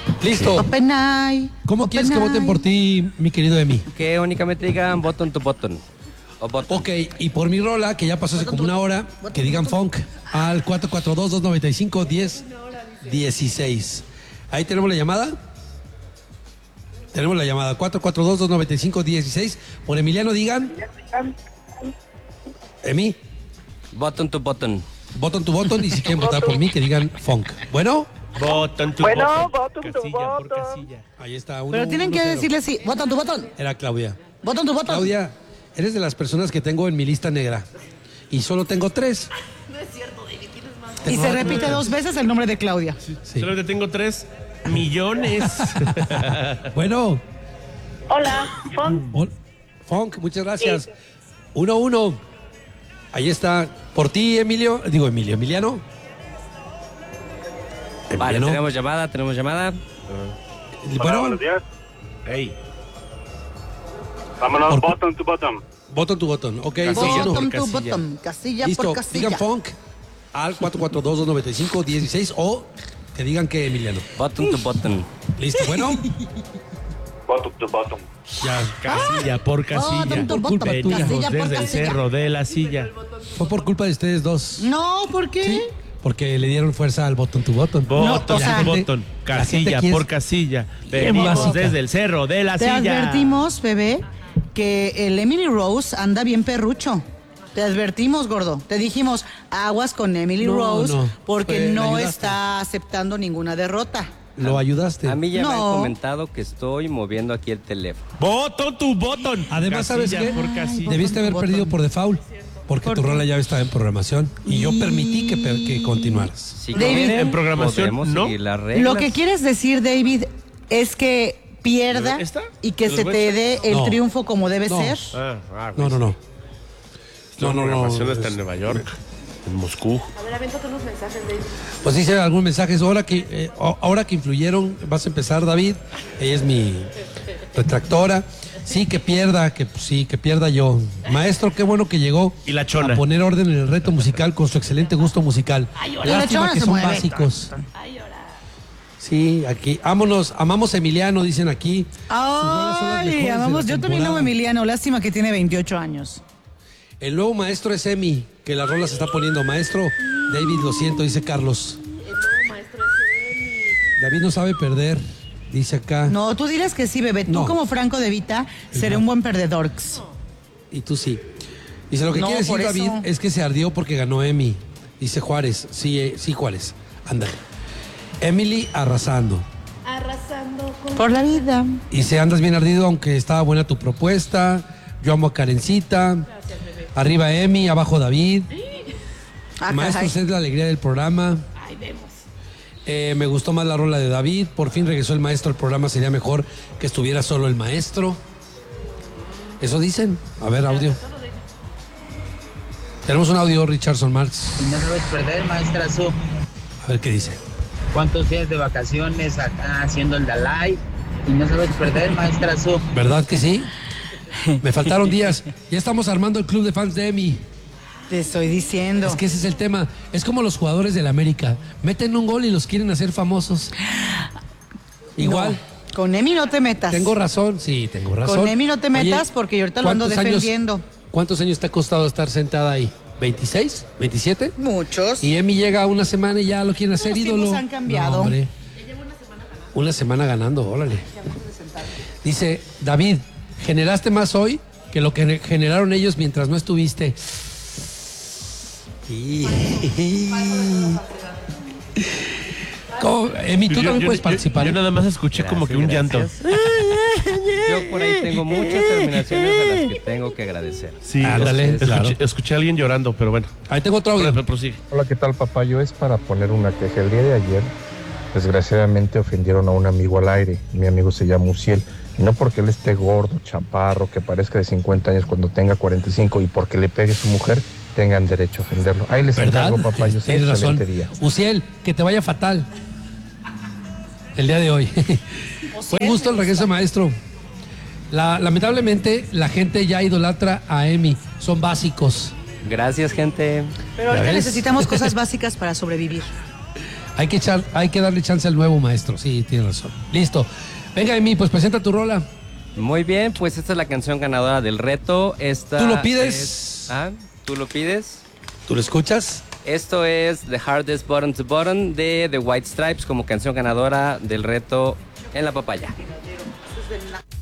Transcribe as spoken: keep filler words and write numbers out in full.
Listo. Open eye. ¿Cómo Open quieres que voten eye. por ti, mi querido Emi? Que únicamente digan button to button. O button. Ok, y por mi rola, que ya pasó hace como una hora, que digan funk al cuatro cuatro dos, dos nueve cinco, uno cero uno seis. Ahí tenemos la llamada. Tenemos la llamada cuatro cuatro dos, dos nueve cinco, uno cero uno seis. Por Emiliano digan. Emi, Button to button. button to button, y si quieren votar por mí, que digan funk. Bueno, Botón tu Bueno, botón. botón tu Casilla por botón. casilla. ahí está. Uno, Pero tienen uno, que cero. decirle sí. Botón tu botón. Era Claudia. Botón tu botón. Claudia, eres de las personas que tengo en mi lista negra. Y solo tengo tres. Y se repite dos veces el nombre de Claudia. Sí. Solamente tengo tres millones. Bueno, Hola, Fon. Hol- Funk, muchas gracias. Uno, uno. Ahí está. Por ti, Emilio. Digo, Emilio. Emiliano. Vale, Emiliano. tenemos llamada, tenemos llamada. Hola, Bueno, buenos días. Ey, Vámonos, Por- bottom to bottom. botón tu botón. Ok, Casilla dos, uno. Botón por tu casilla. botón. Casilla Listo. por casilla. Digan funk al cuatro cuatro dos, dos nueve cinco, uno cero uno seis o que digan que Emiliano. Button to button. Listo, bueno. Bottom to bottom. Ya. casilla por casilla. Botón tu botón. Venimos Casilla por desde el casilla. cerro de la silla. Fue por culpa de ustedes dos. No, ¿por qué? Sí, porque le dieron fuerza al botón tu botón. Botón o sea, tu botón. la gente Casilla aquí es por casilla. Venimos básica. desde el cerro de la Te silla. advertimos, bebé, que el Emily Rose anda bien perrucho. Te advertimos, gordo. Te dijimos, aguas con Emily No, Rose, no. porque Fue- me no ayudaste. está aceptando ninguna derrota. Lo ayudaste. A mí ya me han No. comentado que estoy moviendo aquí el teléfono. Botón tu botón. Además, ¿sabes Casilla qué? por casilla. Debiste haber Botón. perdido por default. Porque ¿Por tu qué? rola ya estaba en programación. Y yo permití que, per- que continuaras. Si David, quieren, en programación, podemos ¿no? seguir las reglas. Lo que quieres decir, David, es que pierda ¿Esta? y que ¿Los se te huesos? dé el No. triunfo como debe No. ser. Ah, ah, No, no, no. No, No, no, no. programación está en Nueva York, en Moscú. Pues dice algún mensaje. Ahora que, eh, a- ahora que influyeron, vas a empezar, David. Ella es mi retractora. Sí, que pierda, que sí, que pierda yo. Maestro, qué bueno que llegó Y la chona. a poner orden en el reto musical con su excelente gusto musical. Y la Lástima chona que se son mueve. básicos. Sí, aquí. Vámonos, amamos a Emiliano, dicen aquí. rolas son las Ay, mejores de amamos, la yo también amo a temporada. Emiliano. Lástima que tiene veintiocho años. El nuevo maestro es Emi, que la rola se está poniendo. Maestro, David, lo siento, dice Carlos. David no sabe perder, dice acá. No, tú dirás que sí, bebé. Tú No. como Franco De Vita, seré un buen perdedor. Y tú sí. Dice, lo que No, quiere decir por David eso. es que se ardió porque ganó Emi. Dice Juárez. Sí, eh, sí, Juárez. Anda. Emily arrasando. Arrasando con... Por la vida. Y se andas bien ardido, aunque estaba buena tu propuesta. Yo amo a Karencita. Arriba Emi, abajo David. Ah, Maestro, caray. usted es la alegría del programa. Ay, vemos. Eh, me gustó más la rola de David. Por fin regresó el maestro al programa. Sería mejor que estuviera solo el maestro. Eso dicen. A ver, audio. Tenemos un audio, Richardson Marx. Y no sabes perder, maestra Su. A ver qué dice. ¿Cuántos días de vacaciones acá haciendo el Dalai? Y no sabes perder, maestra Su. ¿Verdad que sí? Me faltaron días. Ya estamos armando el club de fans de Emi. Te estoy diciendo. Es que ese es el tema. Es como los jugadores del América. Meten un gol y los quieren hacer famosos. Igual. No, con Emi no te metas. Tengo razón. Sí, tengo razón. Con Emi no te metas Oye, porque yo ahorita lo ando ¿cuántos años- defendiendo. ¿Cuántos años te ha costado estar sentada ahí? ¿veintiséis? ¿veintisiete? Muchos. Y Emi llega una semana y ya lo quieren hacer Los ídolo. tiempos han cambiado. No, hombre. Una semana ganando, órale. Dice, David, generaste más hoy que lo que generaron ellos mientras no estuviste. Y- ¿Cómo? Emi, tú Yo- también yo- puedes yo- participar. Yo, nada más escuché como que un llanto. Yo por ahí tengo muchas terminaciones a las que tengo que agradecer. Sí, Ándale, escuché, claro. escuché a alguien llorando, pero bueno. Ahí tengo otro audio. Pero prosigue. Hola, ¿qué tal, papá? Yo es para poner una queja. El día de ayer, desgraciadamente, ofendieron a un amigo al aire. Mi amigo se llama Uciel. Y no porque él esté gordo, chaparro, que parezca de cincuenta años cuando tenga cuarenta y cinco y porque le pegue su mujer, tengan derecho a ofenderlo. Ahí les ¿Verdad? encargo, papá. Yo sé, Tienes razón. excelente día. Uciel, que te vaya fatal. El día de hoy. Fue un gusto el regreso, maestro. La- lamentablemente, la gente ya idolatra a Emi. Son básicos. Gracias, gente. Pero ahorita ¿Ya ves? necesitamos cosas básicas para sobrevivir. Hay que echar, hay que darle chance al nuevo maestro, sí, tiene razón. Listo. Venga, Emi, pues presenta tu rola. Muy bien, pues esta es la canción ganadora del reto. Esta ¿Tú lo pides? es- ¿Ah? ¿Tú lo pides? ¿Tú lo escuchas? Esto es The Hardest Button to Button de The White Stripes como canción ganadora del reto en la papaya. Eso es de na-